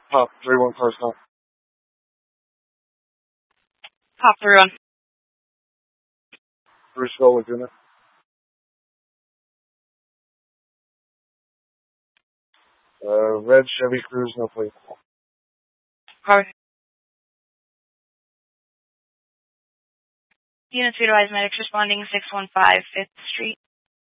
Pop 3-1 personal. Pop 3-1. Bruceville, Laguna. Red Chevy Cruze, no plate. Copy. Units utilized medics responding 615 5th Street.